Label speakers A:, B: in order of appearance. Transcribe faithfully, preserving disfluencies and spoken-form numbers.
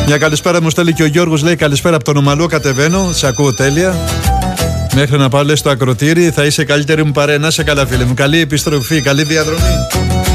A: Μια καλησπέρα μου στέλνει και ο Γιώργος, λέει καλησπέρα από τον Ομαλό, κατεβαίνω, σε ακούω τέλεια. Μέχρι να πάω, λέει, στο ακροτήρι, θα είσαι καλύτερη μου παρέα. Να σε καλά, φίλε μου. Καλή επιστροφή, καλή διαδρομή.